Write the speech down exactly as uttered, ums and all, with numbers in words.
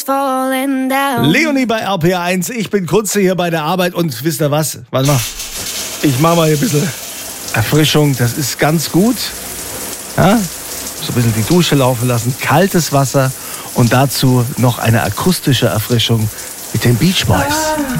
Leonie bei R P R eins, ich bin kurz hier bei der Arbeit und wisst ihr was? Warte mal, ich mache mal hier ein bisschen Erfrischung, das ist ganz gut. Ja? So ein bisschen die Dusche laufen lassen, kaltes Wasser und dazu noch eine akustische Erfrischung mit den Beach Boys.